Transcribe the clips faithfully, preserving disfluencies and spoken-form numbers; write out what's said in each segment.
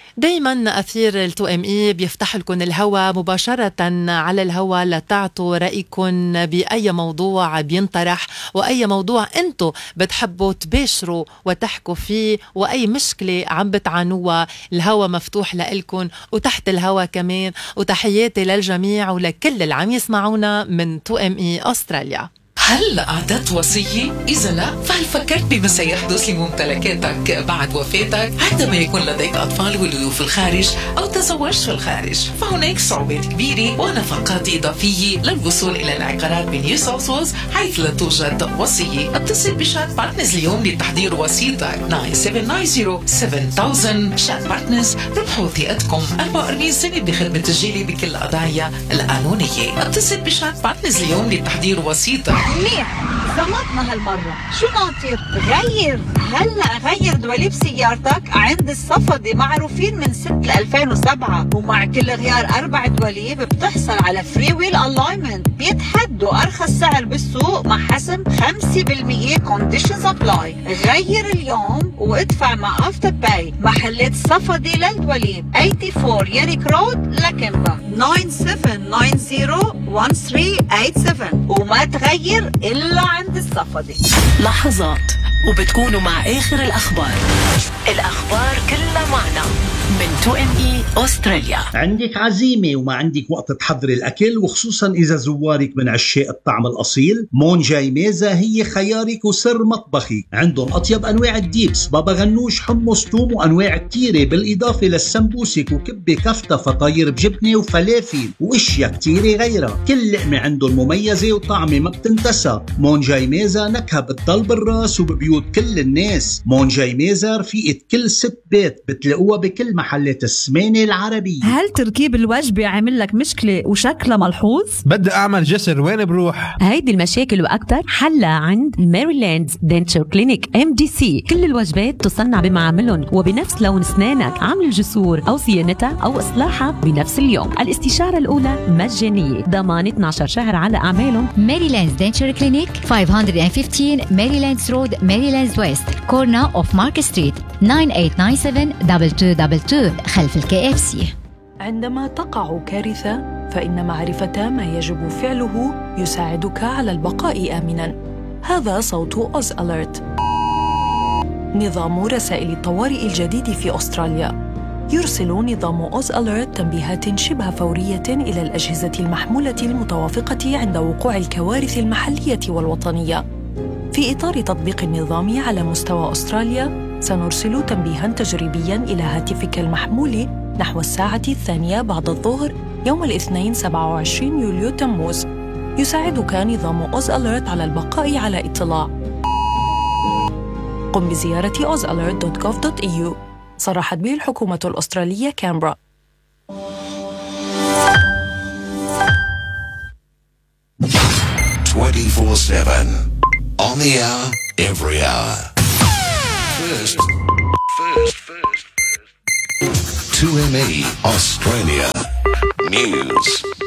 دايما أثير التو ام اي بيفتح لكم الهوا مباشرة على الهوا لتعطوا رأيكم بأي موضوع بينطرح، وأي موضوع أنتو بتحبوا تباشروا وتحكوا فيه، وأي مشكلة عم بتعانوها. الهوا مفتوح لإلكم وتحت الهوا كمان. وتحياتي للجميع ولكل اللي عم يسمعونا من تو ام اي أستراليا. هل أعددت وصية؟ إذا لا، فهل فكرت بما سيحدث لممتلكاتك بعد وفاتك عندما يكون لديك أطفال ولدوا في الخارج أو تزوجت في الخارج؟ فهناك صعوبات كبيرة ونفقات إضافية للوصول إلى العقارات بنيو ساوث ويلز حيث لا توجد وصية. اتصل بشات بارتنرز اليوم لتحضير وصيتك تسعة سبعة تسعة صفر سبعة ألف. شات بارتنرز ربحوا ثقتكم أربعة وأربعين سنة بخدمة تسجيلي بكل القضايا القانونية. اتصل بشات بارتنرز اليوم لتحضير وصيتك. منيح، زمطنا هالمرة. شو ناطر؟ غير هلا غير دواليب سيارتك عند الصفدي، معروفين من ستة ألفين وسبعة، ومع كل غيار أربع دواليب بتحصل على فري ويل ألاينمنت. بيتحدوا أرخص سعر بالسوق مع حسم خمسة بالمية كونديشنز أبلاي. غير اليوم وادفع مع أفتر باي. محلات صفدي للدواليب أربعة وثمانين ياريك رود لكمبا تسعة سبعة تسعة صفر واحد ثلاثة ثمانية سبعة، وما تغير إلا عند الصفدي. لحظات وبتكونوا مع آخر الأخبار. الأخبار كلها معنا من تو ام اي أستراليا. عندك عزيمة وما عندك وقت تحضري الأكل، وخصوصا إذا زوارك من عشاق الطعم الأصيل، مون جاي ميزة هي خيارك وسر مطبخك. عندهم أطيب أنواع الديبس، بابا غنوش، حمص، توم، وأنواع كتيرة، بالإضافة للسمبوسك وكبة كفتة، فطاير بجبنة وفلافل وإشياء كتيرة غيرها. كل لقمة عندهم مميزة وطعمة ما بتنتسى. مون جاي ميزة نكهة بتضل بالراس وببيوت كل الناس. مون جاي ميزة رفيقة كل ست بيت، بتلاقوها بكل محلات السمانة العربية. هل تركيب الوجبة عامل لك مشكلة وشكلها ملحوظ؟ بدي أعمل جسر، وين بروح؟ هيدي المشاكل وأكتر حلها عند ميريلاند دنتشر كلينيك ام دي سي. كل الوجبات تصنع بمعاملهم وبنفس لون أسنانك. عمل الجسور أو صيانتها أو إصلاحها بنفس اليوم. الاستشارة الأولى مجانية، ضمان اثني عشر شهر على أعمالهم. ميريلاند دنتشر كلينيك خمسمية وخمستاشر ميريلاند رود، ميريلاند ويست، كورنا اوف مارك ستريت، تسعة ثمانية تسعة سبعة اثنين اثنين اثنين اثنين خلف الكي اف سي. عندما تقع كارثة فإن معرفة ما يجب فعله يساعدك على البقاء آمناً. هذا صوت أوز أليرت، نظام رسائل الطوارئ الجديد في أستراليا. يرسل نظام أوز أليرت تنبيهات شبه فورية إلى الأجهزة المحمولة المتوافقة عند وقوع الكوارث المحلية والوطنية. في إطار تطبيق النظام على مستوى أستراليا، سنرسل تنبيهاً تجريبياً إلى هاتفك المحمول نحو الساعة الثانية بعد الظهر يوم الاثنين سبعة وعشرين يوليو تموز. يساعدك نظام أوز أليرت على البقاء على اطلاع. قم بزيارة أوز أليرت دوت جوف دوت إي يو. صرحت به الحكومة الأسترالية كامبرا. twenty-four seven on the hour, every hour. First, first, first, first. two M E Australia News.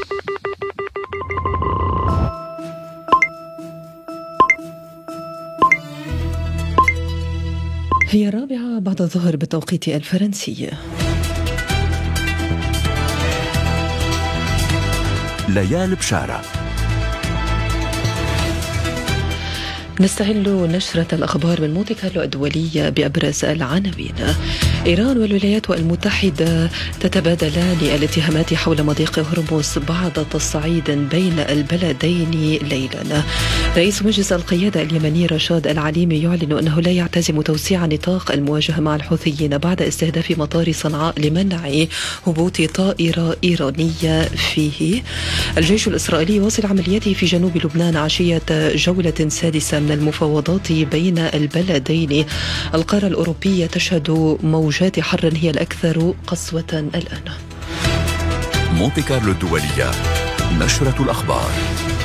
هي الرابعة بعد الظهر بالتوقيت الفرنسي. ليال بشارة. نستهل نشرة الأخبار من مونتي كارلو الدولية بأبرز العناوين. إيران والولايات المتحدة تتبادلان الاتهامات حول مضيق هرمز بعد تصعيد بين البلدين ليلا. رئيس مجلس القيادة اليمني رشاد العليمي يعلن أنه لا يعتزم توسيع نطاق المواجهة مع الحوثيين بعد استهداف مطار صنعاء لمنع هبوط طائرة إيرانية فيه. الجيش الإسرائيلي واصل عملياته في جنوب لبنان عشية جولة سادسة من المفاوضات بين البلدين. القارة الأوروبية تشهد موجات حر هي الأكثر قسوة الآن. مونتي كارلو الدولية، نشرة الأخبار.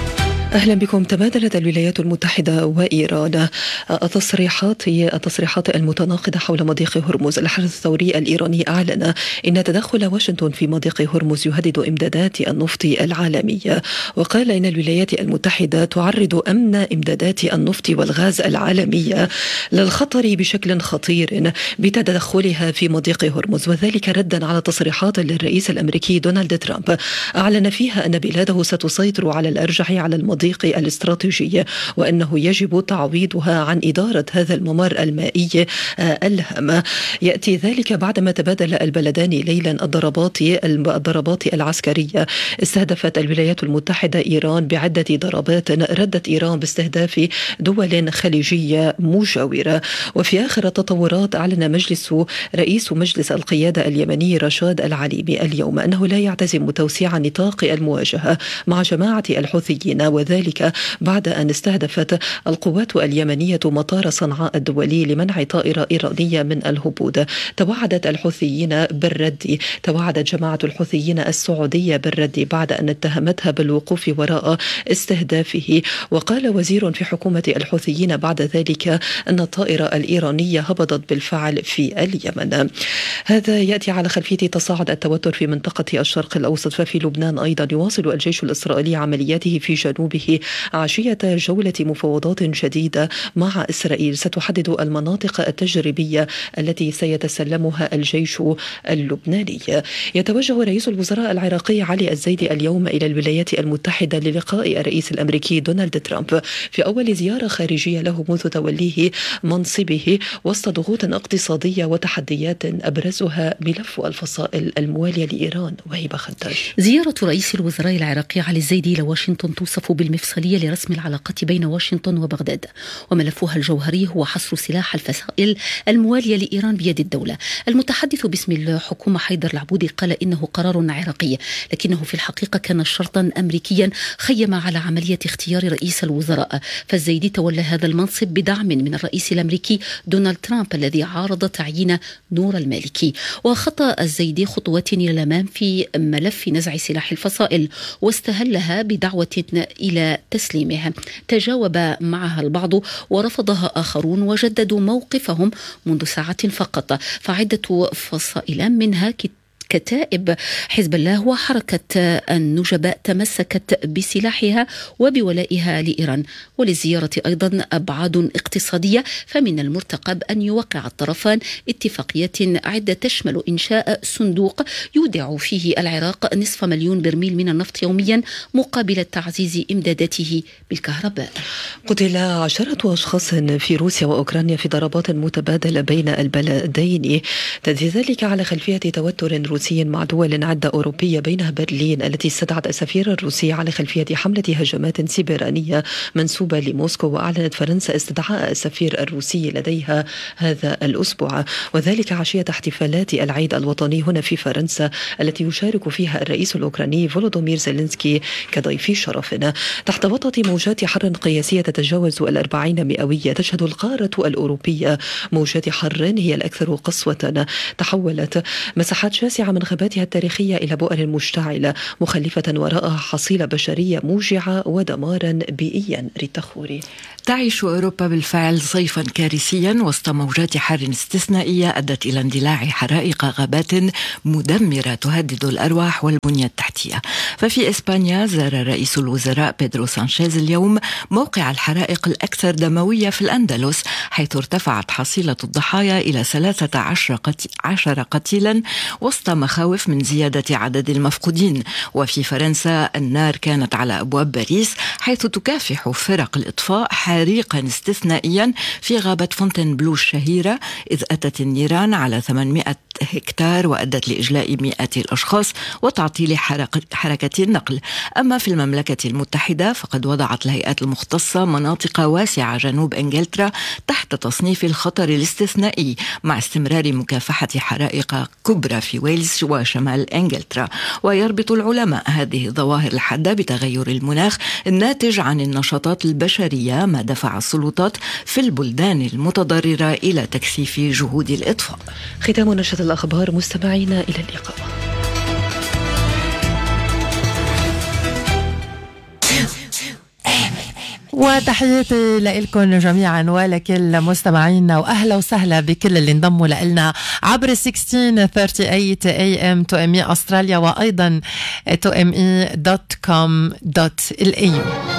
أهلا بكم. تبادلت الولايات المتحدة وإيران التصريحات التصريحات المتناقضة حول مضيق هرمز. الحرس الثوري الإيراني أعلن إن تدخل واشنطن في مضيق هرمز يهدد إمدادات النفط العالمية، وقال إن الولايات المتحدة تعرض أمن إمدادات النفط والغاز العالمية للخطر بشكل خطير بتدخلها في مضيق هرمز، وذلك ردا على تصريحات للرئيس الأمريكي دونالد ترامب أعلن فيها أن بلاده ستسيطر على الأرجح على المضيق الاستراتيجي، وأنه يجب تعويضها عن إدارة هذا الممر المائي الهام. يأتي ذلك بعدما تبادل البلدان ليلا الضربات الضربات العسكرية. استهدفت الولايات المتحدة إيران بعدة ضربات ردت إيران باستهداف دول خليجية مجاورة. وفي آخر التطورات أعلن مجلس رئيس مجلس القيادة اليمني رشاد العليمي اليوم أنه لا يعتزم توسيع نطاق المواجهة مع جماعة الحوثيين، وذلك بعد أن استهدفت القوات اليمنية مطار صنعاء الدولي لمنع طائرة إيرانية من الهبوط. توعدت الحوثيين بالرد توعدت جماعة الحوثيين السعودية بالرد بعد أن اتهمتها بالوقوف وراء استهدافه. وقال وزير في حكومة الحوثيين بعد ذلك أن الطائرة الإيرانية هبطت بالفعل في اليمن. هذا يأتي على خلفية تصاعد التوتر في منطقة الشرق الأوسط. ففي لبنان أيضا يواصل الجيش الإسرائيلي عملياته في جنوبه عشية جولة مفاوضات جديدة مع إسرائيل ستحدد المناطق التجريبية التي سيتسلمها الجيش اللبناني. يتوجه رئيس الوزراء العراقي علي الزيدي اليوم إلى الولايات المتحدة للقاء الرئيس الأمريكي دونالد ترامب في أول زيارة خارجية له منذ توليه منصبه، وسط ضغوط اقتصادية وتحديات أبرزها ملف الفصائل الموالية لإيران. وهبة خداج. زيارة رئيس الوزراء العراقي علي الزيدي إلى واشنطن توصف بالمفصلية لرسم العلاقات بين واشنطن وبغداد، وملفها الجوهري هو حصر سلاح الفصائل الموالية لإيران بيد الدولة. المتحدث باسم الحكومة حيدر العبودي قال إنه قرار عراقي، لكنه في الحقيقة كان شرطا أمريكيا خيم على عملية اختيار رئيس الوزراء. فالزيدي تولى هذا المنصب بدعم من الرئيس الأمريكي دونالد ترامب الذي عارض تعيين نور المالكي. وخطى الزيدي خطوات إلى الأمام في ملف نزع سلاح الفصائل واستهلها بدعوة إلى تسليمها تجاوب معها البعض ورفضها آخرون، وجددوا موقفهم منذ ساعات فقط. فعدة فصائل منها كتائب حزب الله وحركة النجباء تمسكت بسلاحها وبولائها لإيران. وللزيارة أيضا أبعاد اقتصادية، فمن المرتقب أن يوقع الطرفان اتفاقية عدة تشمل إنشاء صندوق يودع فيه العراق نصف مليون برميل من النفط يوميا مقابل تعزيز إمداداته بالكهرباء. قتل عشرة أشخاص في روسيا وأوكرانيا في ضربات متبادلة بين البلدين، تأتي ذلك على خلفية توتر روسي مع دول عدة أوروبية بينها برلين التي استدعت السفير الروسي على خلفية حملة هجمات سيبرانية منسوبة لموسكو. وأعلنت فرنسا استدعاء السفير الروسي لديها هذا الأسبوع، وذلك عشية احتفالات العيد الوطني هنا في فرنسا التي يشارك فيها الرئيس الأوكراني فولودومير زيلينسكي كضيف شرف. تحت وطأة موجات حر قياسية تتجاوز الأربعين مئوية، تشهد القارة الأوروبية موجات حر هي الأكثر قسوة. تحولت مساحات شاسعة من غاباتها التاريخية إلى بؤر مشتعلة، مخلفة وراءها حصيلة بشرية موجعة ودمارا بيئيا. ريتخوري. تعيش أوروبا بالفعل صيفا كارثيا وسط موجات حر استثنائية أدت إلى اندلاع حرائق غابات مدمرة تهدد الأرواح والبنية التحتية. ففي إسبانيا زار رئيس الوزراء بيدرو سانشيز اليوم موقع الحرائق الأكثر دموية في الأندلس، حيث ارتفعت حصيلة الضحايا إلى ثلاثة عشر قتيلا وسط مخاوف من زيادة عدد المفقودين. وفي فرنسا النار كانت على أبواب باريس، حيث تكافح فرق الإطفاء حريقا استثنائيا في غابة فونتينبلو الشهيرة، إذ أتت النيران على ثمانمائة هكتار وأدت لإجلاء مئات الأشخاص وتعطيل حركة النقل. أما في المملكة المتحدة فقد وضعت الهيئات المختصة مناطق واسعة جنوب إنجلترا تحت تصنيف الخطر الاستثنائي، مع استمرار مكافحة حرائق كبرى في ويلز وشمال إنجلترا. ويربط العلماء هذه الظواهر الحادة بتغير المناخ الناتج عن النشاطات البشرية، ما دفع السلطات في البلدان المتضررة إلى تكثيف جهود الإطفاء. ختام نشرة الأخبار مستمعينا، إلى اللقاء. وتحياتي لكم جميعا ولكل مستمعينا، واهلا وسهلا بكل اللي انضموا لنا عبر ستة عشر ثمانية وثلاثين إيه إم تو إم إي استراليا، وايضا تو إم إي دوت كوم دوت إل إيه.